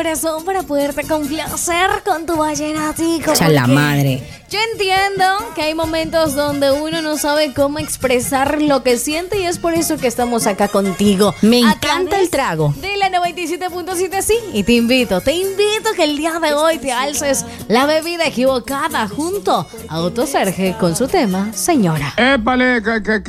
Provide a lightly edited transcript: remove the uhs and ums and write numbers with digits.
corazón para poderte complacer con tu vallenatico. Echa la madre. Yo entiendo que hay momentos donde uno no sabe cómo expresar lo que siente y es por eso que estamos acá contigo. Me encanta el trago. De la 97.7, sí. Y te invito que el día de hoy te alces la bebida equivocada junto a Otto Serge con su tema, Señora. Épale,